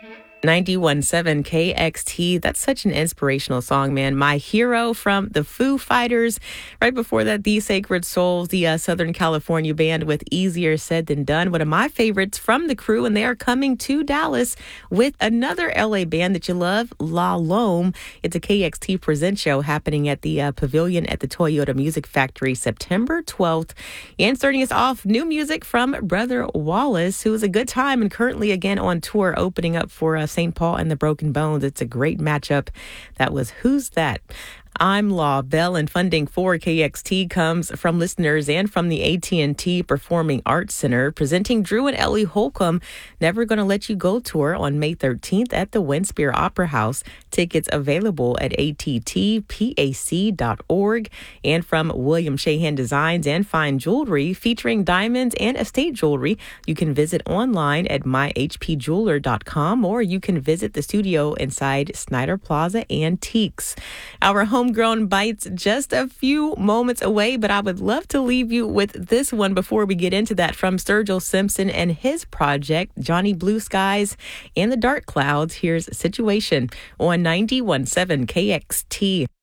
91.7 KXT. That's such an inspirational song, man. My Hero from the Foo Fighters. Right before that, The Sacred Souls, the Southern California band with Easier Said Than Done. One of my favorites from the crew, and they are coming to Dallas with another LA band that you love, La Lome. It's a KXT Present show happening at the Pavilion at the Toyota Music Factory September 12th. And starting us off, new music from Brother Wallace, who is a good time and currently again on tour opening up for St. Paul and the Broken Bones. It's a great matchup. That was Who's That? I'm Law Bell, and funding for KXT comes from listeners and from the AT&T Performing Arts Center, presenting Drew and Ellie Holcomb Never Gonna Let You Go tour on May 13th at the Winspear Opera House. Tickets available at attpac.org. And from William Shahan Designs and Fine Jewelry, featuring diamonds and estate jewelry, you can visit online at myhpjeweler.com, or you can visit the studio inside Snyder Plaza Antiques. Our Homegrown Bites just a few moments away, but I would love to leave you with this one before we get into that from Sturgill Simpson and his project, Johnny Blue Skies and the Dark Clouds. Here's Situation on 91.7 KXT.